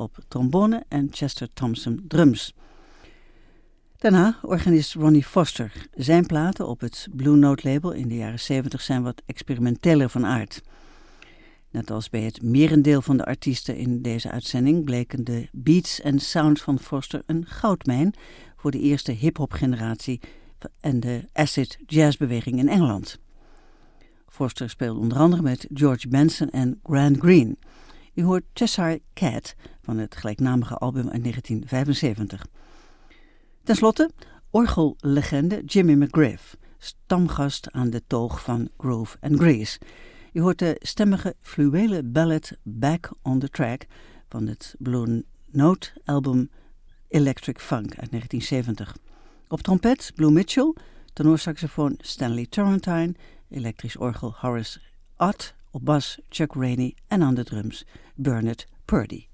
op trombone en Chester Thompson drums. Daarna organist Ronnie Foster. Zijn platen op het Blue Note label in de jaren 70 zijn wat experimenteler van aard. Net als bij het merendeel van de artiesten in deze uitzending bleken de beats en sounds van Foster een goudmijn voor de eerste hip-hop generatie en de acid jazzbeweging in Engeland. Foster speelde onder andere met George Benson en Grant Green. U hoort Cheshire Cat van het gelijknamige album uit 1975. Ten slotte orgellegende Jimmy McGriff, stamgast aan de toog van Groove and Grease. U hoort de stemmige fluwelen ballad Back on the Track van het Blue Note album Electric Funk uit 1970. Op trompet Blue Mitchell, tenorsaxofoon Stanley Turrentine, elektrisch orgel Horace Ott, op bas Chuck Rainey en aan de drums Bernard Purdie.